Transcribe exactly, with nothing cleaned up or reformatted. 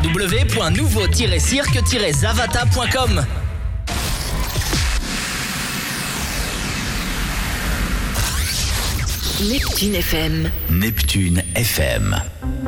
w point nouveau tiret cirque tiret zavata point com. Neptune F M. Neptune F M.